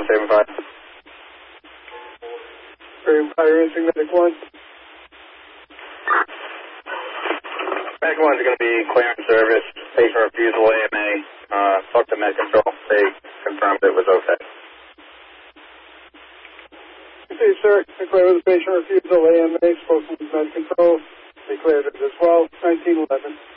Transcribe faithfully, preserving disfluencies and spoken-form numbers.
one seven five. Very Fire Instinct Medic one. Medic one is going to be clearing service. Patient refusal A M A. Uh, talk to Med Control. They confirmed it was okay. Okay, sir. Declare with the patient refusal A M A. Spoken with Med Control. Declared it as well. nineteen eleven.